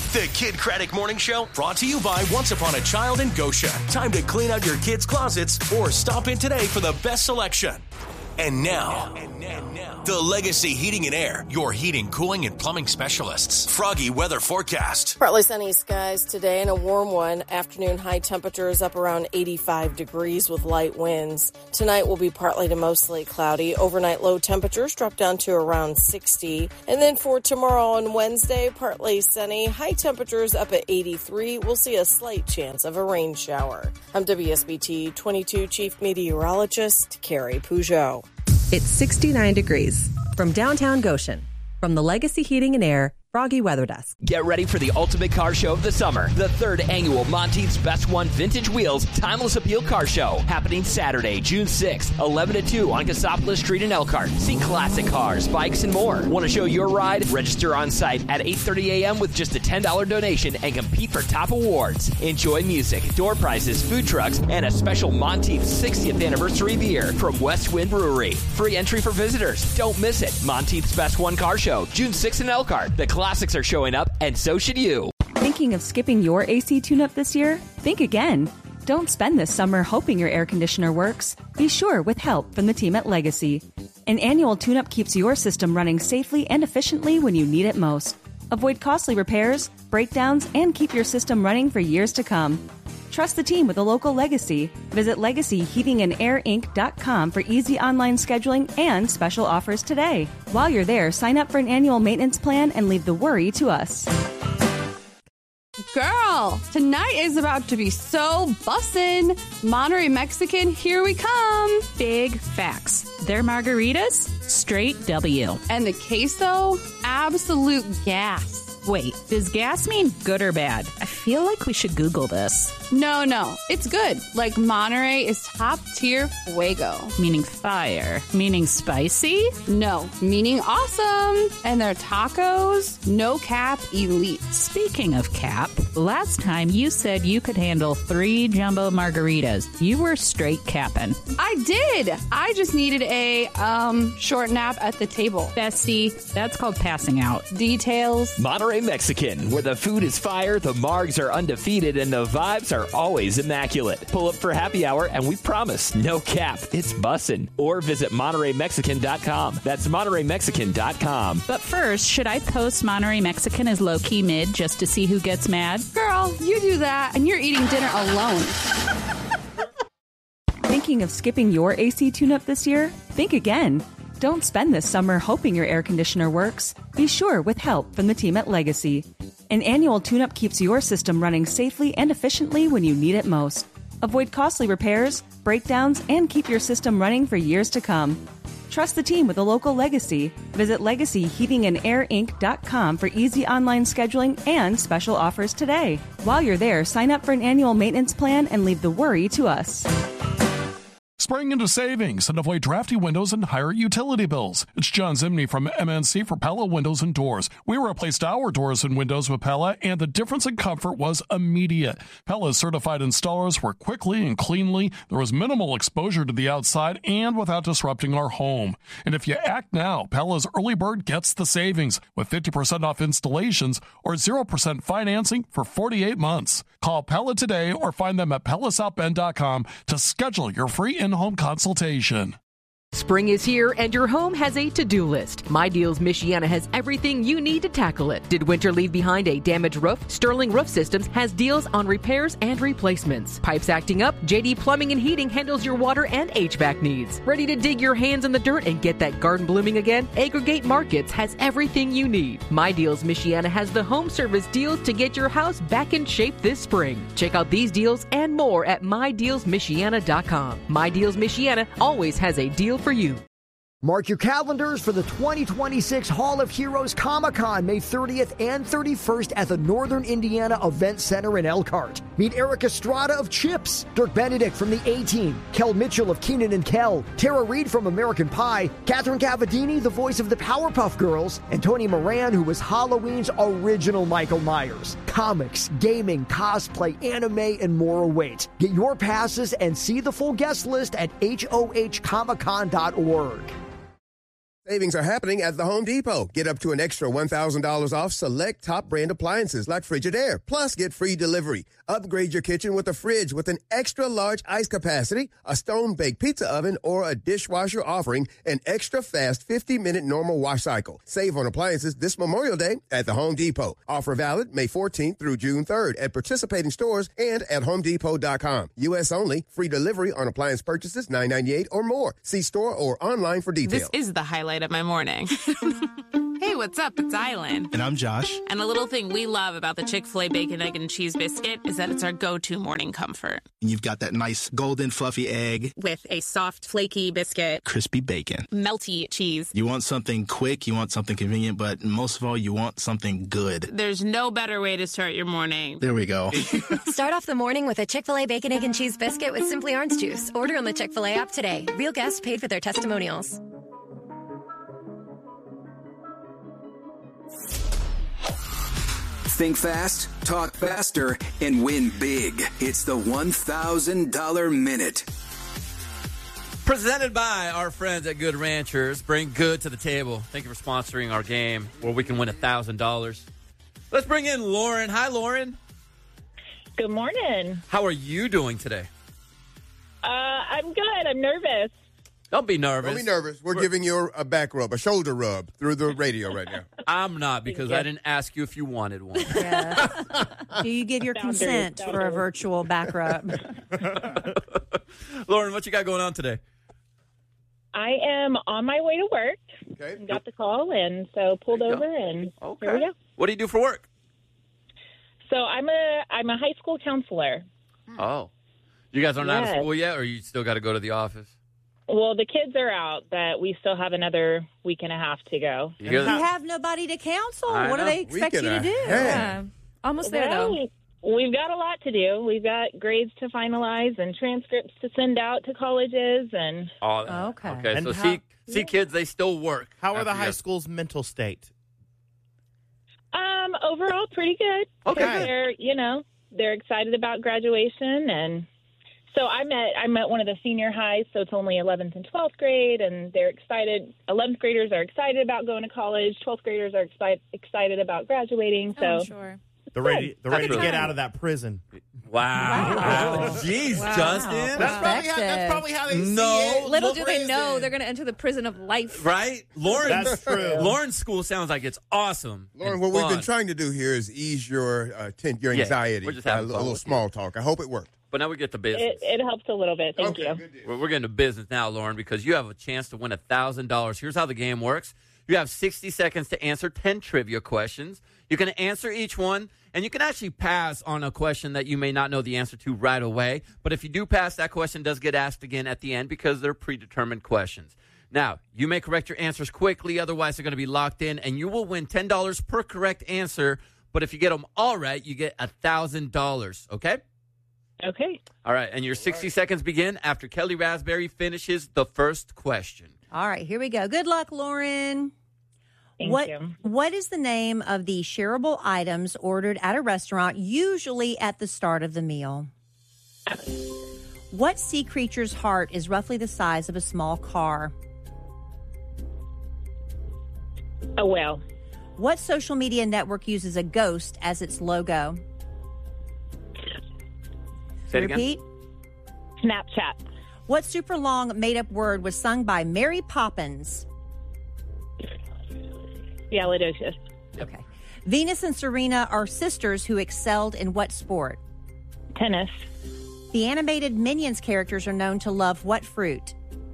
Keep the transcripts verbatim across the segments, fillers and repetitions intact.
The Kid Craddock Morning Show, brought to you by Once Upon a Child in Goshen. Time to clean out your kids' closets or stop in today for the best selection. And now, and now, the Legacy Heating and Air, your heating, cooling, and plumbing specialists. Froggy weather forecast. Partly sunny skies today and a warm one. Afternoon high temperatures up around eighty-five degrees with light winds. Tonight will be partly to mostly cloudy. Overnight low temperatures drop down to around sixty. And then for tomorrow and Wednesday, partly sunny. High temperatures up at eighty-three. We'll see a slight chance of a rain shower. I'm W S B T twenty-two Chief Meteorologist Carrie Peugeot. It's sixty-nine degrees. From downtown Goshen, from the Legacy Heating and Air Froggy Weather Desk. Get ready for the ultimate car show of the summer. The third annual Monteith's Best One Vintage Wheels Timeless Appeal Car Show. Happening Saturday, June sixth, eleven to two on Cassopolis Street in Elkhart. See classic cars, bikes, and more. Want to show your ride? Register on site at eight thirty a.m. with just a ten dollars donation and compete for top awards. Enjoy music, door prizes, food trucks, and a special Monteith's sixtieth anniversary beer from West Wind Brewery. Free entry for visitors. Don't miss it. Monteith's Best One Car Show, June sixth in Elkhart. The classics are showing up, and so should you. Thinking of skipping your A C tune-up this year? Think again. Don't spend this summer hoping your air conditioner works. Be sure with help from the team at Legacy. An annual tune-up keeps your system running safely and efficiently when you need it most. Avoid costly repairs, breakdowns, and keep your system running for years to come. Trust the team with a local Legacy. Visit legacy heating and air inc dot com for easy online scheduling and special offers today. While you're there, sign up for an annual maintenance plan and leave the worry to us. Girl, tonight is about to be so bussin'. Monterey Mexican, here we come. Big facts. Their margaritas, straight W. And the queso, absolute gas. Wait, does gas mean good or bad? I feel like we should Google this. No, no, it's good. Like Monterey is top tier fuego. Meaning fire. Meaning spicy? No, meaning awesome. And their tacos, no cap elite. Speaking of cap, last time you said you could handle three jumbo margaritas. You were straight capping. I did. I just needed a um short nap at the table. Bessie, that's called passing out. Details. Monterey Mexican, where the food is fire, the margs are undefeated, and the vibes are always immaculate. Pull up for happy hour, and we promise, no cap, it's bussin'. Or visit Monterey Mexican dot com. That's Monterey Mexican dot com. But first, should I post Monterey Mexican as low-key mid just to see who gets mad? Girl, you do that, and you're eating dinner alone. Thinking of skipping your A C tune-up this year? Think again. Don't spend this summer hoping your air conditioner works. Be sure with help from the team at Legacy. An annual tune-up keeps your system running safely and efficiently when you need it most. Avoid costly repairs, breakdowns, and keep your system running for years to come. Trust the team with a local Legacy. Visit legacy heating and air inc dot com for easy online scheduling and special offers today. While you're there, sign up for an annual maintenance plan and leave the worry to us. Spring into savings and avoid drafty windows and higher utility bills. It's John Zimney from M N C for Pella Windows and Doors. We replaced our doors and windows with Pella, and the difference in comfort was immediate. Pella's certified installers work quickly and cleanly. There was minimal exposure to the outside and without disrupting our home. And if you act now, Pella's early bird gets the savings with fifty percent off installations or zero percent financing for forty-eight months. Call Pella today or find them at pella south bend dot com to schedule your free in-home consultation. Spring is here and your home has a to-do list. My Deals Michiana has everything you need to tackle it. Did winter leave behind a damaged roof? Sterling Roof Systems has deals on repairs and replacements. Pipes acting up? J D Plumbing and Heating handles your water and H V A C needs. Ready to dig your hands in the dirt and get that garden blooming again? Aggregate Markets has everything you need. My Deals Michiana has the home service deals to get your house back in shape this spring. Check out these deals and more at my deals michiana dot com. My Deals Michiana always has a deal for you. Mark your calendars for the twenty twenty-six Hall of Heroes Comic-Con, May thirtieth and thirty-first at the Northern Indiana Event Center in Elkhart. Meet Eric Estrada of Chips, Dirk Benedict from the A-Team, Kel Mitchell of Keenan and Kel, Tara Reid from American Pie, Catherine Cavadini, the voice of the Powerpuff Girls, and Tony Moran, who was Halloween's original Michael Myers. Comics, gaming, cosplay, anime, and more await. Get your passes and see the full guest list at H O H comic con dot org. Savings are happening at the Home Depot. Get up to an extra one thousand dollars off select top brand appliances like Frigidaire. Plus, get free delivery. Upgrade your kitchen with a fridge with an extra large ice capacity, a stone-baked pizza oven, or a dishwasher offering an extra fast fifty minute normal wash cycle. Save on appliances this Memorial Day at the Home Depot. Offer valid May fourteenth through June third at participating stores and at home depot dot com. U S only. Free delivery on appliance purchases nine ninety-eight or more. See store or online for details. This is the highlight of my morning. Hey, what's up? It's Island. And I'm Josh. And a little thing we love about the Chick-fil-A Bacon, Egg, and Cheese Biscuit is that it's our go-to morning comfort. And you've got that nice golden fluffy egg. With a soft, flaky biscuit. Crispy bacon. Melty cheese. You want something quick, you want something convenient, but most of all, you want something good. There's no better way to start your morning. There we go. Start off the morning with a Chick-fil-A Bacon, Egg, and Cheese Biscuit with Simply Orange Juice. Order on the Chick-fil-A app today. Real guests paid for their testimonials. Think fast, talk faster, and win big. It's the one thousand dollars Minute. Presented by our friends at Good Ranchers. Bring good to the table. Thank you for sponsoring our game where we can win one thousand dollars. Let's bring in Lauren. Hi, Lauren. Good morning. How are you doing today? Uh, I'm good. I'm nervous. Don't be nervous. Don't be nervous. We're, We're giving you a back rub, a shoulder rub through the radio right now. I'm not because I didn't ask you if you wanted one. Yeah. Do you give your Boundaries, consent boundaries. for a virtual back rub? Lauren, what you got going on today? I am on my way to work. Okay. Got the call, and so pulled over, and okay. here we go. What do you do for work? So I'm a I'm a high school counselor. Oh. You guys aren't out of Yes. school yet, or you still got to go to the office? Well, the kids are out, but we still have another week and a half to go. You You guys- have nobody to counsel. I What do know. they expect Week you and to a do? half. Yeah. Almost there, Well, though. we've got a lot to do. We've got grades to finalize and transcripts to send out to colleges, and Oh, Okay. Okay, And so how- see, see, kids, they still work. How are the after you high guys- school's mental state? um, overall pretty good. Okay. They're you know they're excited about graduation, and so I'm at I'm at one of the senior highs, so it's only eleventh and twelfth grade, and they're excited. eleventh graders are excited about going to college. twelfth graders are exci- excited about graduating. So Oh, sure. They're ready. They're ready to That's get right. out of that prison. Wow. Wow. Jeez, Wow. Justin. That's probably how. That's probably how they No. see it. Little do they Prison. know they're going to enter the prison of life. Right? Lauren, That's true. Lauren's school sounds like it's awesome. Lauren, and what we've been fun. trying to do here is ease your uh, ten, your Yeah, anxiety. we're just by a, having little- fun a little with you. small talk. I hope it worked. But now we get to business. it, it helps a little bit. Thank Okay, you. good deal. We're, we're getting to business now, Lauren, because you have a chance to win one thousand dollars. Here's how the game works. You have sixty seconds to answer ten trivia questions. You can answer each one, and you can actually pass on a question that you may not know the answer to right away. But if you do pass, that question does get asked again at the end because they're predetermined questions. Now, you may correct your answers quickly, otherwise they're going to be locked in, and you will win ten dollars per correct answer. But if you get them all right, you get one thousand dollars, okay? Okay. All right, and your sixty seconds begin after Kelly Raspberry finishes the first question. All right, here we go. Good luck, Lauren. Thank what, you. What is the name of the shareable items ordered at a restaurant, usually at the start of the meal? What sea creature's heart is roughly the size of a small car? A whale. What social media network uses a ghost as its logo? Say it again. Repeat. Snapchat. What super long made-up word was sung by Mary Poppins? Yalodocious. Okay. Venus and Serena are sisters who excelled in what sport? Tennis. The animated Minions characters are known to love what fruit?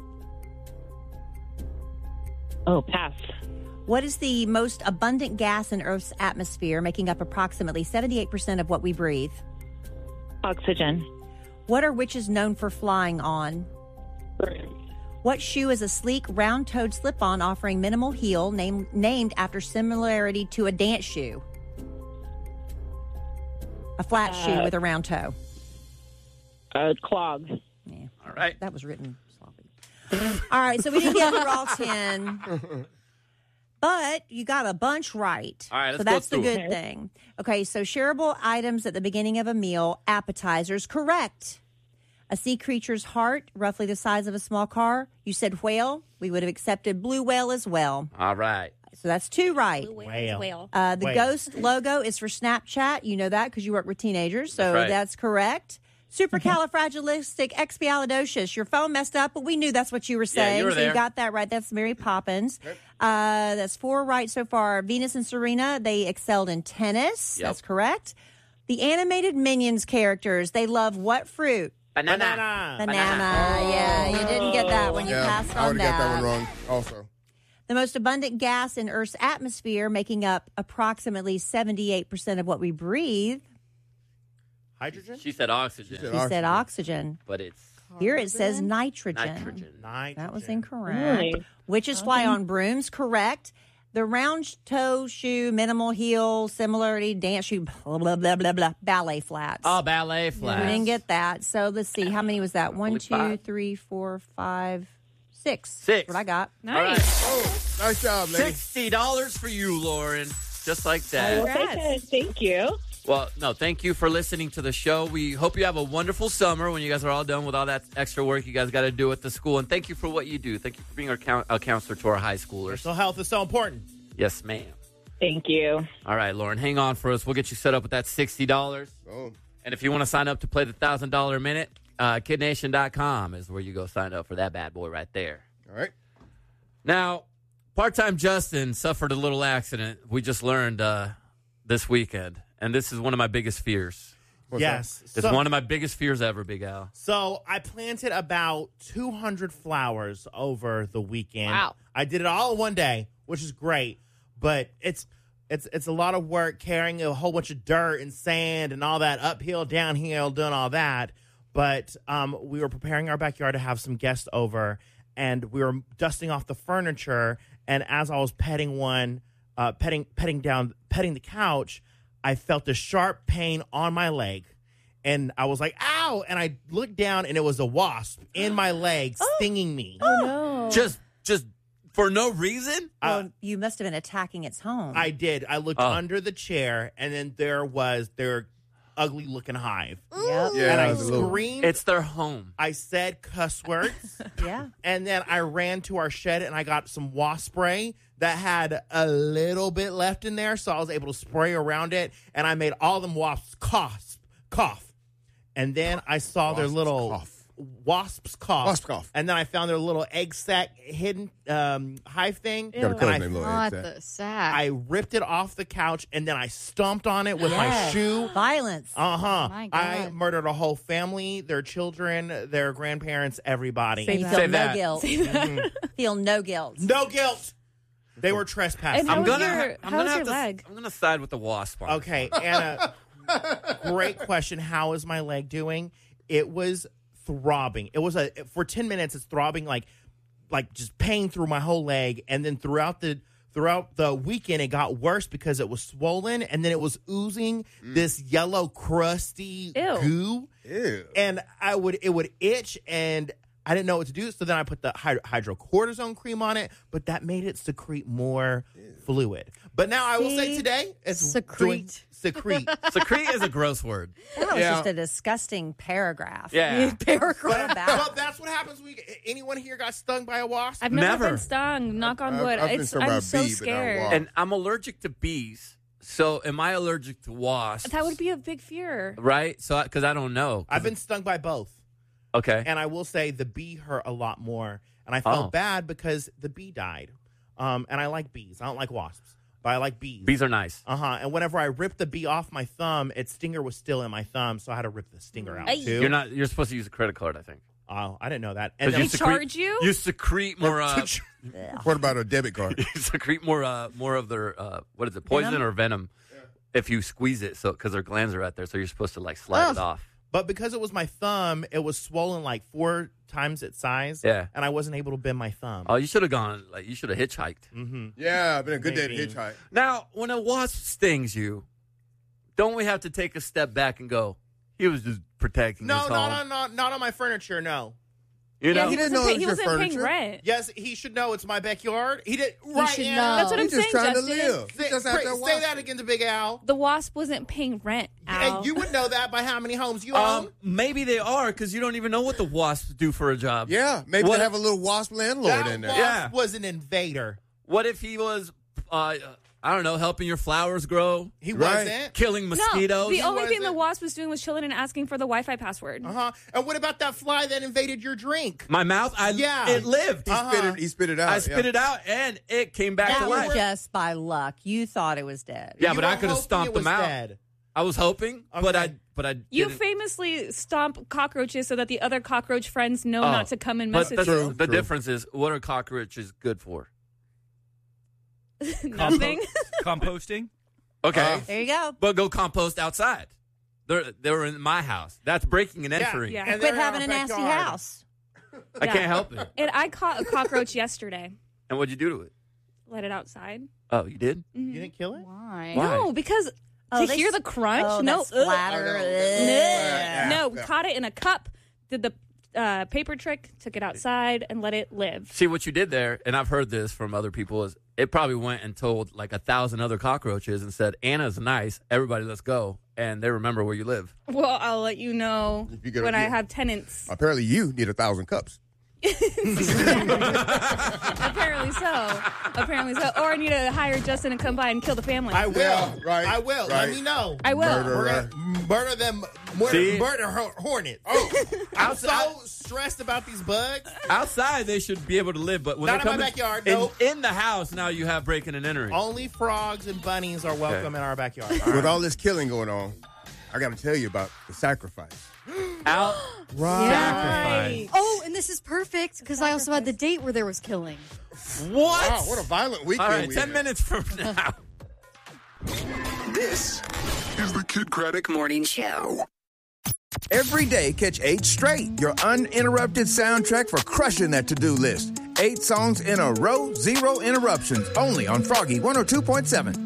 Oh, pass. What is the most abundant gas in Earth's atmosphere, making up approximately seventy-eight percent of what we breathe? Oxygen. What are witches known for flying on? What shoe is a sleek, round-toed slip-on offering minimal heel, name, named after similarity to a dance shoe? A flat Uh, shoe with a round toe. A clog. Yeah. All right. That was written sloppy. All right, so we didn't get through all ten. But you got a bunch right. All right, let's so go that's the through good it. thing. Okay, so shareable items at the beginning of a meal, appetizers, correct. A sea creature's heart, roughly the size of a small car. You said whale. We would have accepted blue whale as well. All right. So that's two right. Blue whale. Whale. Uh, the Whale. ghost logo is for Snapchat. You know that because you work with teenagers. So That's right. that's correct. Supercalifragilisticexpialidocious. Your phone messed up, but we knew that's what you were saying. Yeah, you were so there. you got that right. That's Mary Poppins. Uh, that's four right so far. Venus and Serena, they excelled in tennis. Yep. That's correct. The animated Minions characters, they love what fruit? Banana. Banana. Yeah, you didn't get that one. You Yeah, passed I on would have that. got that one wrong also. The most abundant gas in Earth's atmosphere, making up approximately seventy-eight percent of what we breathe. Hydrogen? She said oxygen. He said oxygen. But it's Here it says nitrogen. nitrogen. That was incorrect. Really? Witches fly on brooms, correct. The round toe shoe, minimal heel, similarity, dance shoe, blah, blah, blah, blah, blah, ballet flats. Oh, ballet flats. We didn't get that. So let's see. How many was that? One, Only two, five. three, four, five, six. Six. What I got. Nice. Oh, nice job, lady. sixty dollars for you, Lauren. Just like that. Okay, thank you. Well, no, thank you for listening to the show. We hope you have a wonderful summer when you guys are all done with all that extra work you guys got to do at the school. And thank you for what you do. Thank you for being our coun- a counselor to our high schoolers. Mental health is so important. Yes, ma'am. Thank you. All right, Lauren, hang on for us. We'll get you set up with that sixty dollars. Oh. And if you want to sign up to play the one thousand dollars a minute, uh, kid nation dot com is where you go sign up for that bad boy right there. All right. Now, part-time Justin suffered a little accident. We just learned uh, this weekend. And this is one of my biggest fears. What's yes. That? It's So- one of my biggest fears ever, Big Al. So I planted about two hundred flowers over the weekend. Wow. I did it all in one day, which is great, but it's it's it's a lot of work carrying a whole bunch of dirt and sand and all that uphill, downhill, doing all that. But um, we were preparing our backyard to have some guests over, and we were dusting off the furniture. And as I was petting one, uh, petting petting down, petting the couch, I felt a sharp pain on my leg. And I was like, ow! And I looked down, and it was a wasp in my leg stinging me. Oh, no. Just, just for no reason? Well, you must have been attacking its home. I did. I looked Oh. under the chair, and then there was their ugly-looking hive. Yep. Yeah, and I it was a little- screamed. It's their home. I said cuss words. Yeah. And then I ran to our shed, and I got some wasp spray that had a little bit left in there, so I was able to spray around it, and I made all them wasps cough, cough. And then I saw their Wasps little cough. wasps cough. Wasp cough. And then I found their little egg sac hidden um, hive thing. Got a And color I, name, little Not egg sack. the sack. I ripped it off the couch, and then I stomped on it with my Yes. shoe. Violence. Uh-huh. My I God. murdered a whole family, their children, their grandparents, everybody. You that. feel Save no that. guilt. Feel no guilt. No guilt. They were trespassing. And how I'm was gonna, your- ha- I'm how gonna was have your to, leg? I'm gonna side with the wasp. On this. Okay, Anna, great question. How is my leg doing? It was throbbing. It was a for ten minutes. It's throbbing like, like just pain through my whole leg, and then throughout the throughout the weekend, it got worse because it was swollen, and then it was oozing this yellow crusty Ew. goo, Ew. and I would it would itch and. I didn't know what to do, so then I put the hyd- hydrocortisone cream on it, but that made it secrete more fluid. But now I will say See? today, it's Secrete. doing- secrete. Secrete is a gross word. That was Yeah. just a disgusting paragraph. Yeah. paragraph But, about. but that's what happens when you, anyone here got stung by a wasp? I've never, Never. been stung. Knock on I've- wood. I've been it's, stung by I'm a so bee, but not scared. wasp. And I'm allergic to bees. So am I allergic to wasps? That would be a big fear. Right? So because I, don't know. 'Cause I've been stung by both. okay. And I will say the bee hurt a lot more. And I felt Oh. bad because the bee died. Um, and I like bees. I don't like wasps, but I like bees. Bees are nice. Uh-huh. And whenever I ripped the bee off my thumb, its stinger was still in my thumb, so I had to rip the stinger out, Ay. too. You're not. You're supposed to use a credit card, I think. Oh, I didn't know that. 'Cause then- They charge you? You secrete more. Uh, What about a debit card? you secrete more. Uh, more of their. Uh, what is it? Poison Venom? or venom? If you squeeze it, so because their glands are out there, so you're supposed to like slide Ugh. it off. But because it was my thumb, it was swollen like four times its size. Yeah. And I wasn't able to bend my thumb. Oh, you should have gone. Like you should have hitchhiked. Mm-hmm. Yeah, been a good day Maybe. to hitchhike. Now, when a wasp stings you, don't we have to take a step back and go? He was just protecting No, his not home. on not, not on my furniture, no. You know, Yeah, he, didn't wasn't, know pay- it he was your wasn't paying furniture. rent. Yes, he should know it's my backyard. He did. Right, should Anna? know. That's what I'm He's just saying, trying to Justin. live. He Say, just out say- there say walking. that again to Big Al. The Wasp wasn't paying rent, Al. And you would know that by how many homes you own. um, maybe they are because you don't even know what the wasps do for a job. Yeah, maybe What- they have a little wasp landlord that in there. wasp Yeah. was an invader. What if he was, uh, I don't know, helping your flowers grow? He Right. wasn't. Killing no, mosquitoes? the only thing the wasn't. Wasp was doing was chilling and asking for the Wi-Fi password. Uh huh. And what about that fly that invaded your drink? My mouth, I, Yeah. it lived. He, spit it, he spit it out. I spit yeah. it out, and it came back That to was life. just by luck. You thought it was dead. Yeah, You but I were could have hoping stomped it was them out. dead. I was hoping, but Okay. I, but I. You didn't. famously stomp cockroaches so that the other cockroach friends know Oh, not to come and but mess with the, you. the difference is, what are cockroaches good for? Nothing. Composting? Okay, There you go. but go compost outside. They're they were in my house. That's breaking and entering. yeah. And Quit they're in having our a nasty backyard. house. I Yeah. can't help it. And I caught a cockroach yesterday. And what'd you do to it? Let it outside. Oh, you did? You didn't kill it? Why? Why? No, because Oh, to they hear s- the crunch. oh, no, that splatter. ugh. Yeah. no, Yeah. caught it in a cup. Did the uh, paper trick. Took it outside and let it live. See what you did there, and I've heard this from other people, is it probably went and told like a thousand other cockroaches and said, Anna's nice, everybody let's go. And they remember where you live. Well, I'll let you know you get a- when I yeah. have tenants. Apparently, you need a thousand cups. Apparently so. Apparently so. Or I need to hire Justin and come by and kill the family. I will. Yeah, right, I will. right. Let me know. I will. Murder. We're gonna murder them. Murder, See? murder hor- hornets. Oh, I'm Outside- so stressed about these bugs. Outside, they should be able to live, but when Not they in my come backyard, in, nope. in the house, now you have breaking and entering. Only frogs and bunnies are welcome in our backyard. All With right. all this killing going on, I got to tell you about the sacrifice. Out. Right. Oh, and this is perfect because I also had the date where there was killing. What? Wow, what a violent weekend All right, we ten had. minutes from now. This is the Kid Craddock Morning Show. Every day, catch eight straight. Your uninterrupted soundtrack for crushing that to-do list. Eight songs in a row, zero interruptions. Only on Froggy one oh two point seven.